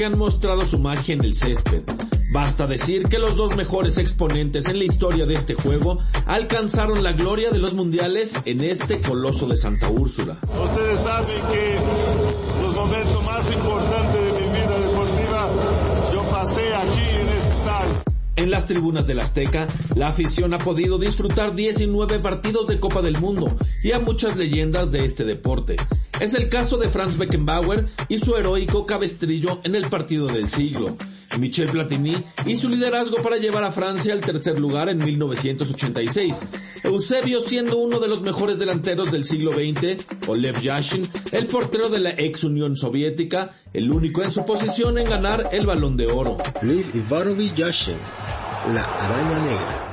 han mostrado su magia en el césped. Basta decir que los dos mejores exponentes en la historia de este juego alcanzaron la gloria de los mundiales en este coloso de Santa Úrsula. Ustedes saben que los momentos más importantes de mi vida deportiva yo pasé aquí en este estadio. En las tribunas del Azteca, la afición ha podido disfrutar 19 partidos de Copa del Mundo y a muchas leyendas de este deporte. Es el caso de Franz Beckenbauer y su heroico cabestrillo en el partido del siglo, Michel Platini y su liderazgo para llevar a Francia al tercer lugar en 1986, Eusebio siendo uno de los mejores delanteros del siglo XX, o Lev Yashin, el portero de la ex Unión Soviética, el único en su posición en ganar el Balón de Oro. Lev Ivanovich Yashin, la araña negra.